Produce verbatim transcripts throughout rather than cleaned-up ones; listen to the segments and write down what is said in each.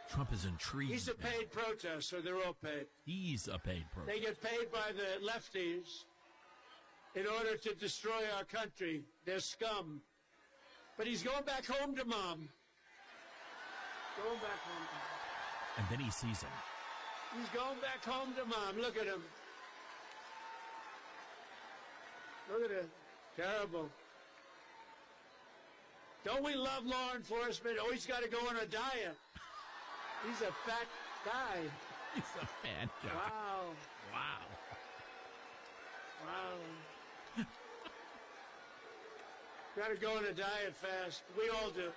Trump is intrigued. He's a paid protester. They're all paid. He's a paid protester. They get paid by the lefties in order to destroy our country. They're scum. But he's going back home to mom. Going back home to mom. And then he sees him. He's going back home to mom. Look at him. Look at it. Terrible. Don't we love law enforcement? Oh, he's got to go on a diet. He's a fat guy. He's a fat guy. Wow. Wow. Wow. Got to go on a diet fast. We all do.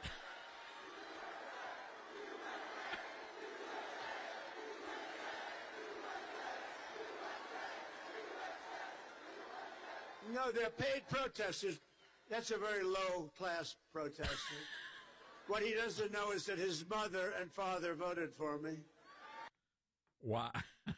No, they're paid protesters. That's a very low-class protester. What he doesn't know is that his mother and father voted for me. Wow.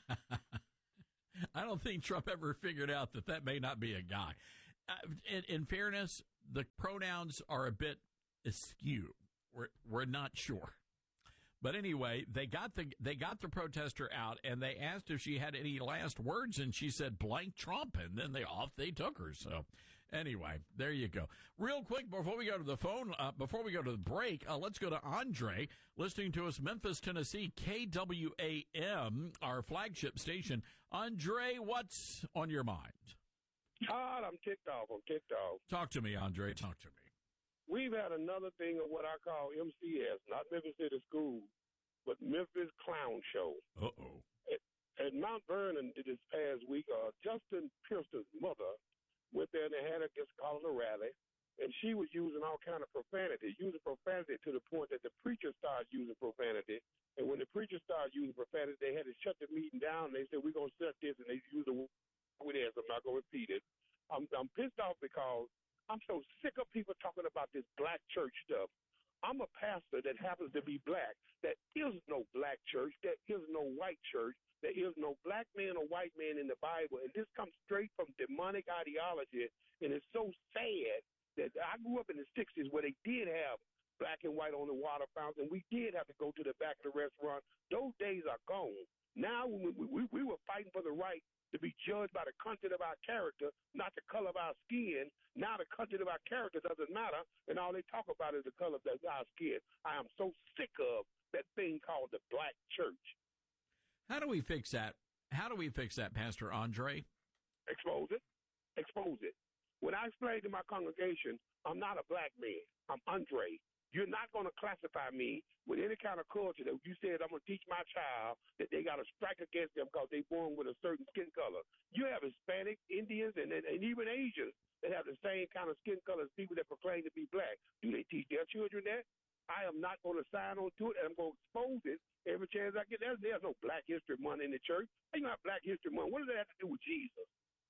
I don't think Trump ever figured out that that may not be a guy. Uh, in, in fairness, the pronouns are a bit askew. We're, we're not sure. But anyway, they got the they got the protester out, and they asked if she had any last words, and she said blank Trump, and then they off they took her. So anyway, there you go. Real quick before we go to the phone, uh, before we go to the break, uh, let's go to Andre, listening to us, Memphis, Tennessee, K W A M, our flagship station. Andre, what's on your mind? Todd, I'm ticked off. I'm ticked off. Talk to me, Andre. Talk to me. We've had another thing of what I call M C S, not Memphis City School, but Memphis Clown Show. Uh-oh. At, at Mount Vernon this past week, uh, Justin Pearson's mother went there and they had her just calling a rally, and she was using all kind of profanity, using profanity to the point that the preacher started using profanity. And when the preacher started using profanity, they had to shut the meeting down. They said, we're going to set this, and they used the word with this. I'm not going to repeat it. I'm, I'm pissed off because I'm so sick of people talking about this black church stuff. I'm a pastor that happens to be black. There is no black church. There is no white church. There is no black man or white man in the Bible. And this comes straight from demonic ideology. And it's so sad that I grew up in the sixties where they did have black and white on the water fountain. We did have to go to the back of the restaurant. Those days are gone. Now we, we, we were fighting for the right to be judged by the content of our character, not the color of our skin. Now the content of our character doesn't matter, and all they talk about is the color of our skin. I am so sick of that thing called the black church. How do we fix that? How do we fix that, Pastor Andre? Expose it. Expose it. When I explain to my congregation, I'm not a black man. I'm Andre. You're not going to classify me with any kind of culture that you said I'm going to teach my child that they got to strike against them because they're born with a certain skin color. You have Hispanic, Indians, and, and, and even Asians that have the same kind of skin color as people that proclaim to be black. Do they teach their children that? I am not going to sign on to it, and I'm going to expose it every chance I get. There's, there's no Black History Month in the church. You got Black History Month. What does that have to do with Jesus?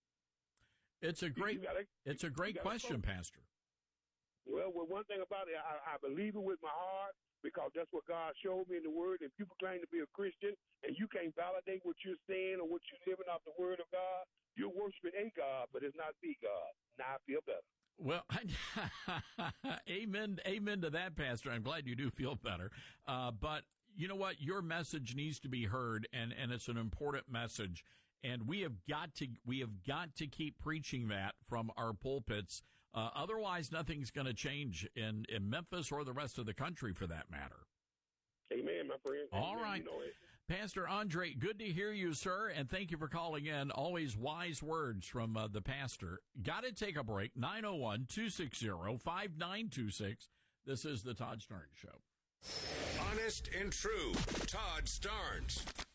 It's a great, gotta, it's a great question, Pastor. Well, well, one thing about it, I, I believe it with my heart because that's what God showed me in the Word. If you claim to be a Christian and you can't validate what you're saying or what you're living off the Word of God, you're worshiping a God, but it's not the God. Now I feel better. Well, amen, amen to that, Pastor. I'm glad you do feel better. Uh, but you know what? Your message needs to be heard, and, and it's an important message. And we have got to we have got to keep preaching that from our pulpits. Uh, otherwise, nothing's going to change in, in Memphis or the rest of the country, for that matter. Amen, my friend. All Amen. right. You know it. Pastor Andre, good to hear you, sir, and thank you for calling in. Always wise words from uh, the pastor. Got to take a break. nine oh one, two six zero, five nine two six. This is the Todd Starnes Show. Honest and true. Todd Starnes.